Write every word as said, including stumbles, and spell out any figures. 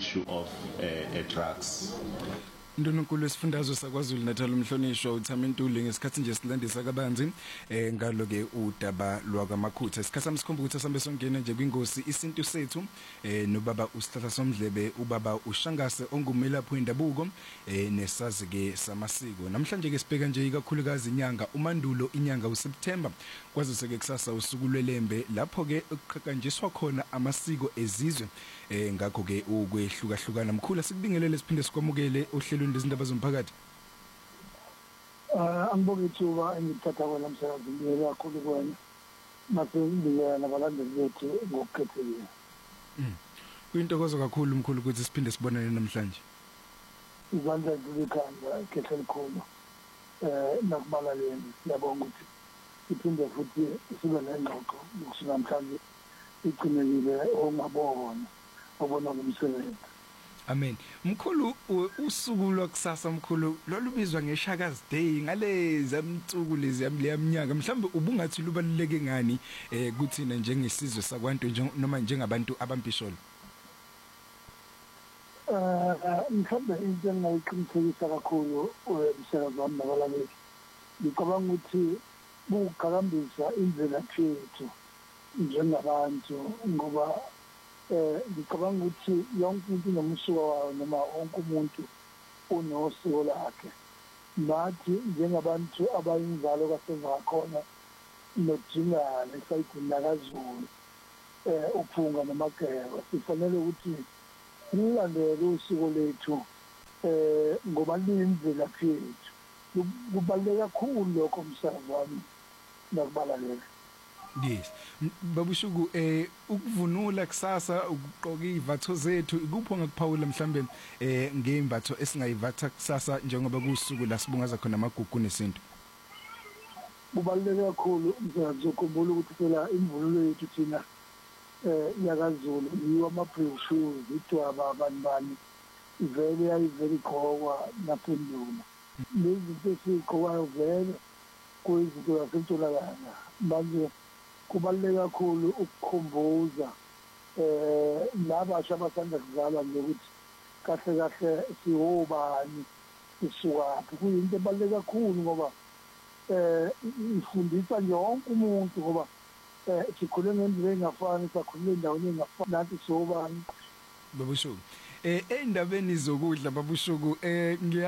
issue of uh, uh, drugs. Ndununkulu wesifundazwe saKwaZulu Natal umhlonishwa uThami Ntuli ngesikhathi nje silandisa kabanzi eh ngalo ke udaba lwakamakhutha isikhathi samsikhomba ukuthi asambe songena nje kwingosi isintu sethu eh nobaba uSihlohla Somdlebe ubaba uShangase ongumelaphi wendabuko eh nesazi ke samasiko namhlanje ke sibheka nje ikakhulukazi inyanga umandulo inyanga uSeptember kwazise ke kusasa usuku lwelembe lapho ke ukuqhakanyiswa khona amasiko ezizwe eh ngakho ke ukwehluka hlukana mkhulu sikubingelele siphinde sikwamukele ohlelo ndizindaba zomphakathi. Ah angibonge ithuba engithatha kwena msebenzi ngiyela kakhulu kwena mase ngibikela nabalandeli bethu ngokukhethekile. Mhm. Kuyintokozo kakhulu mkhulu ukuthi siphinde sibonane namhlanje. Izandla zikhanda khethe likhulu. Eh nakubalaleli siyabonga ukuthi siphinde futhi sibe nengxoxo ukusuka namhlanje iqinekile ongabona obona umsebenzi. Amen. Mkhulu usuku lwakusasa mkhulu lolubizwa ngeShaka's Day ngale zamtsuku lezi yamnyaka mhlambe ubungathi lubaluleke ngani eh kuthina njengesizwe sakwantu noma njengabantu abampisholo. Eh mhlambe into engayiqinisekisa kakhulu umsebenzi wami nabalaleli. Ngicabanga ukuthi buqhakambisa indlela yethu njengabantu ngoba eh ngicabanga ukuthi yonke into nomsuka wayo noma wonke umuntu unosiko lakhe nathi njengabantu abayinzalo kaSenza khona nodingana esayidini kaZulu eh uphunga nomageba sifanele ukuthi silandele usiko lethu eh ngoba lindlela yethu kubaluleke kakhulu lokho msebenzi wami nakubalalela. Yes. Babushuku eh ukuvunula kusasa ukuqoka ivatho zethu ikupho ngakuphawula mhlambe eh ngeimbatho esingayivatha kusasa njengoba kusuku la sibungaza khona amagugu nesintu. Kubaluleke kakhulu msebenzi ukukhumbula ukuthi phela imvunulo yethu thina eh yakaZulu yiwa ama-brave shoes idwaba abanibani vele yayivele igqokwa naphendula. Lezi zinto esizigqokayo vele kuyizinto zasentshonalanga manje kubaluleke kakhulu ukukhumbuza eh nabasha abasanda kuzalwa lokuthi kahle kahle siwobani isukaphi kuyinto ebaluleke kakhulu ngoba eh ifundisa yonke umuntu ngoba eh sikhule ngendlela engafani sakhulule endaweni engafani nathi siwobani. Babushuku eh endabeni zokudla babushuku eh